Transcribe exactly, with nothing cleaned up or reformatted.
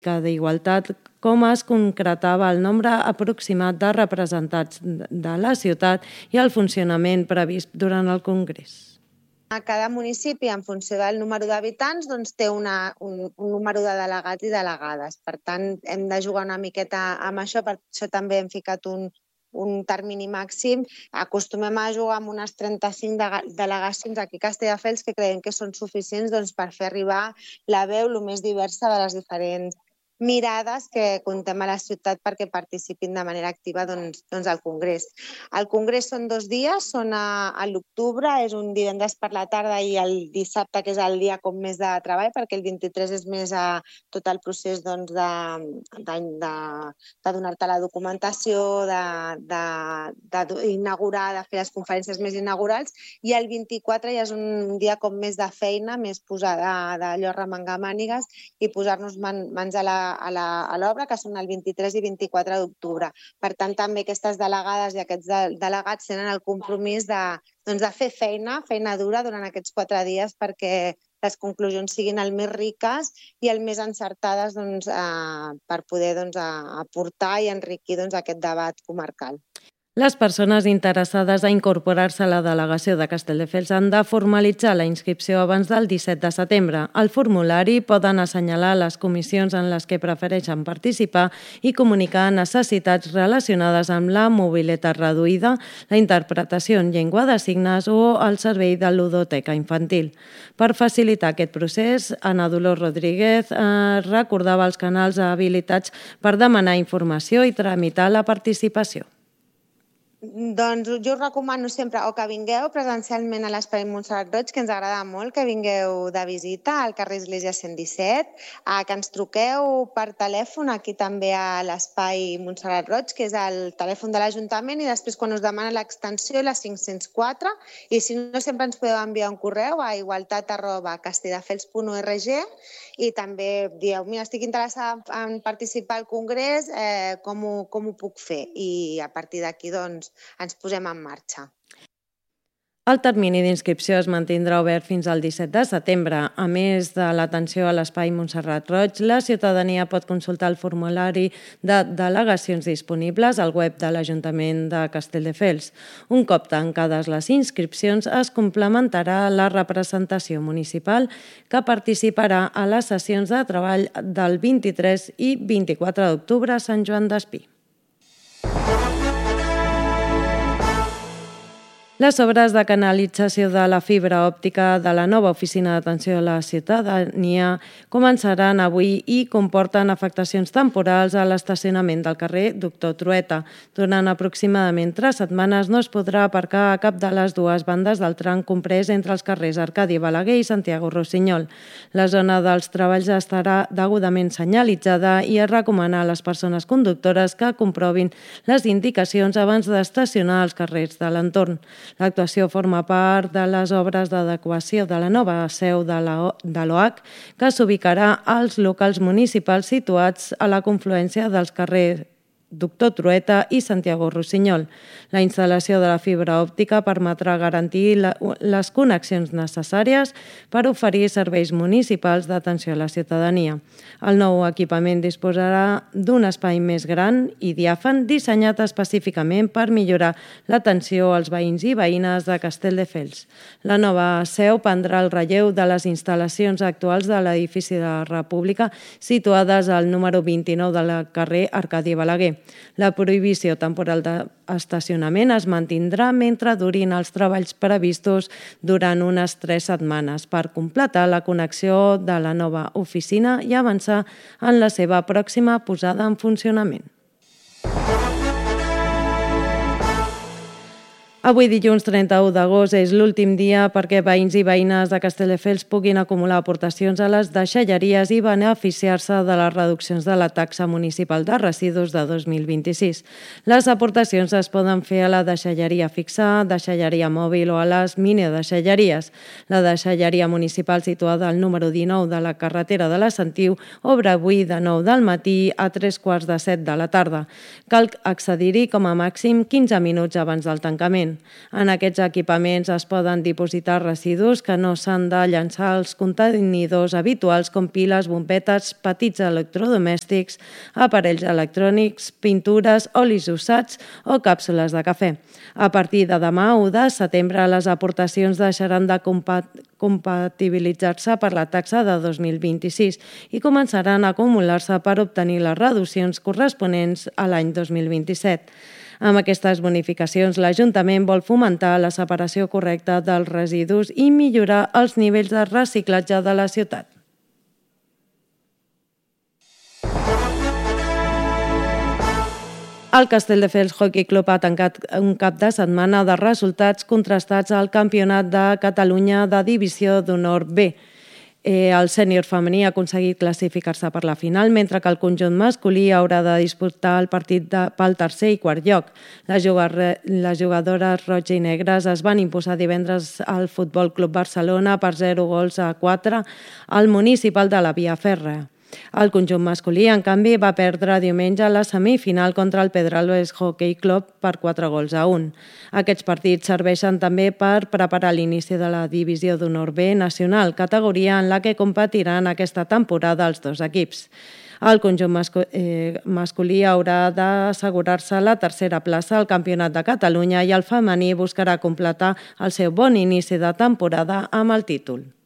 d'Igualtat com es concretava el nombre aproximat de representats de la ciutat i el funcionament previst durant el Congrés. Cada municipi, en funció del número d'habitants, doncs, té una, un, un número de delegats i delegades. Per tant, hem de jugar una miqueta amb això, per això també hem ficat un, un termini màxim. Acostumem a jugar amb unes trenta-cinc delegacions aquí a Castelldefels que creiem que són suficients doncs, per fer arribar la veu el més diversa de les diferents mirades que contem a la ciutat perquè participin de manera activa doncs, doncs al Congrés. El Congrés són dos dies, són a, a l'octubre, és un divendres per la tarda i el dissabte, que és el dia com més de treball, perquè el vint-i-tres és més a tot el procés doncs, de, de, de, de donar-te la documentació, d'inaugurar, de, de, de fer les conferències més inaugurals, i el vint-i-quatre ja és un dia com més de feina, més posada d'allò remengar mànigues i posar-nos man, mans a la a l'obra, que són el vint-i-tres i vint-i-quatre d'octubre. Per tant, també aquestes delegades i aquests delegats tenen el compromís de, doncs, de fer feina, feina dura durant aquests quatre dies perquè les conclusions siguin el més riques i el més encertades doncs, eh, per poder doncs, aportar i enriquir doncs, aquest debat comarcal. Les persones interessades a incorporar-se a la delegació de Castelldefels han de formalitzar la inscripció abans del disset de setembre. Al formulari poden assenyalar les comissions en les que prefereixen participar i comunicar necessitats relacionades amb la mobilitat reduïda, la interpretació en llengua de signes o el servei de ludoteca infantil. Per facilitar aquest procés, Ana Dolors Rodríguez eh, recordava els canals habilitats per demanar informació i tramitar la participació. Doncs jo us recomano sempre o que vingueu presencialment a l'Espai Montserrat Roig, que ens agrada molt que vingueu de visita al carrer Església cent disset, que ens truqueu per telèfon aquí també a l'Espai Montserrat Roig, que és el telèfon de l'Ajuntament, i després quan us demana l'extensió la cinc-cents quatre, i si no sempre ens podeu enviar un correu a igualtat arroba castelldefels punt org i també dieu, mira, estic interessada en participar al Congrés, eh, com, ho, com ho puc fer? I a partir d'aquí doncs ens posem en marxa. El termini d'inscripció es mantindrà obert fins al disset de setembre. A més de l'atenció a l'Espai Montserrat Roig, la ciutadania pot consultar el formulari de delegacions disponibles al web de l'Ajuntament de Castelldefels. Un cop tancades les inscripcions, es complementarà la representació municipal que participarà a les sessions de treball del vint-i-tres i vint-i-quatre d'octubre a Sant Joan d'Espí. Les obres de canalització de la fibra òptica de la nova oficina d'atenció a la ciutadania començaran avui i comporten afectacions temporals a l'estacionament del carrer Doctor Trueta. Durant aproximadament tres setmanes no es podrà aparcar a cap de les dues bandes del tram comprès entre els carrers Arcadi Balaguer i Santiago Rossinyol. La zona dels treballs estarà degudament senyalitzada i es recomana a les persones conductores que comprovin les indicacions abans d'estacionar als carrers de l'entorn. L'actuació forma part de les obres d'adequació de la nova seu de l'O H, que s'ubicarà als locals municipals situats a la confluència dels carrers Doctor Trueta i Santiago Rossinyol. La instal·lació de la fibra òptica permetrà garantir les connexions necessàries per oferir serveis municipals d'atenció a la ciutadania. El nou equipament disposarà d'un espai més gran i diàfan dissenyat específicament per millorar l'atenció als veïns i veïnes de Castelldefels. La nova seu prendrà el relleu de les instal·lacions actuals de l'edifici de la República situades al número vint-i-nou del carrer Arcadi Balaguer. La prohibició temporal d'estacionament es mantindrà mentre durin els treballs previstos durant unes tres setmanes per completar la connexió de la nova oficina i avançar en la seva pròxima posada en funcionament. Avui, dilluns trenta-u d'agost, és l'últim dia perquè veïns i veïnes de Castelldefels puguin acumular aportacions a les deixalleries i beneficiar-se de les reduccions de la taxa municipal de residus de dos mil vint-i-sis. Les aportacions es poden fer a la deixalleria fixa, deixalleria mòbil o a les minideixalleries. La deixalleria municipal situada al número dinou de la carretera de la Sentiu obre avui de nou del matí a tres quarts de set de la tarda. Cal accedir-hi com a màxim quinze minuts abans del tancament. l'Ajuntament. En aquests equipaments es poden dipositar residus que no s'han de llançar als contenidors habituals com piles, bombetes, petits electrodomèstics, aparells electrònics, pintures, olis usats o càpsules de cafè. A partir de demà, u de setembre, les aportacions deixaran de compatibilitzar-se per la taxa de dos mil vint-i-sis i començaran a acumular-se per obtenir les reduccions corresponents a l'any dos mil vint-i-set. Amb aquestes bonificacions, l'Ajuntament vol fomentar la separació correcta dels residus i millorar els nivells de reciclatge de la ciutat. El Castelldefels Hockey Club ha tancat un cap de setmana de resultats contrastats al Campionat de Catalunya de Divisió d'Honor B. El sènior femení ha aconseguit classificar-se per la final, mentre que el conjunt masculí haurà de disputar el partit pel tercer i quart lloc. Les jugadores roig i negres es van imposar divendres al Futbol Club Barcelona per zero gols a quatre al municipal de la Via Fèrrea. El conjunt masculí, en canvi, va perdre diumenge la semifinal contra el Pedralbes Hockey Club per quatre gols a un. Aquests partits serveixen també per preparar l'inici de la Divisió d'Honor B nacional, categoria en la que competiran aquesta temporada els dos equips. El conjunt masculí haurà d'assegurar-se la tercera plaça al Campionat de Catalunya i el femení buscarà completar el seu bon inici de temporada amb el títol.